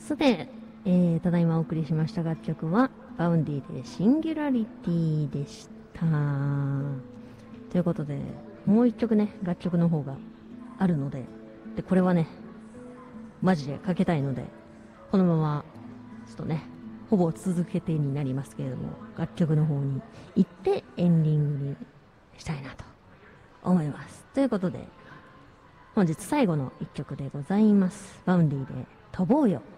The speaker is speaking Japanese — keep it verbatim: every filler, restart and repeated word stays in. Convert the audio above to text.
さて、えー、ただいまお送りしました楽曲は、バウンディでシンギュラリティでした。ということで、もう一曲ね、楽曲の方があるので、で、これはね、マジでかけたいので、このまま、ちょっとね、ほぼ続けてになりますけれども、楽曲の方に行ってエンディングにしたいなと思います。ということで、本日最後の一曲でございます。バウンディで飛ぼうよ。